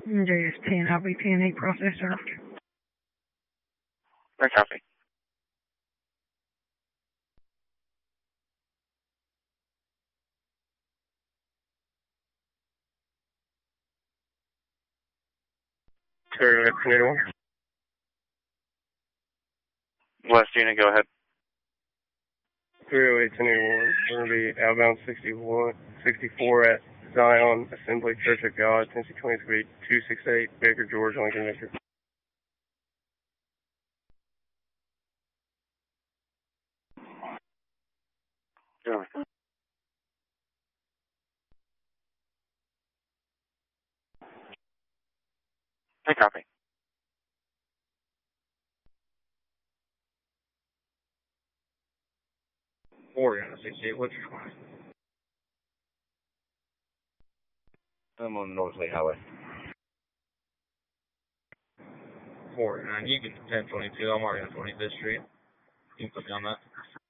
JS10, LV10A processor. I copy. Turn at 1081. West unit, go ahead. 308 1081. We're going to be outbound 64 at Zion Assembly Church of God, Tennessee 23, 268, Baker, George, Lincoln, Victor. Go. I copy. Oregon 68, what's your class? I'm on Northley Highway. 49, you get 1022, I'm already on 25th Street. You can put me on that.